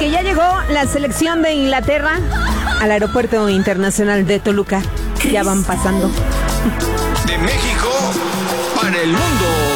que ya llegó la selección de Inglaterra al aeropuerto internacional de Toluca. Ya van pasando. De México para el mundo.